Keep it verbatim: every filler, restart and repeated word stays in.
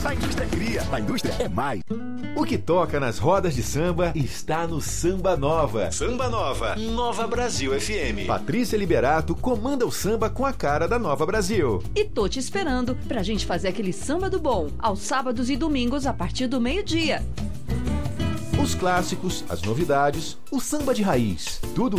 A indústria cria, a indústria é mais. O que toca nas rodas de samba está no Samba Nova. Samba Nova, Nova Brasil F M. Patrícia Liberato comanda o samba com a cara da Nova Brasil. E tô te esperando pra gente fazer aquele samba do bom, aos sábados e domingos a partir do meio-dia. Os clássicos, as novidades, o samba de raiz, tudo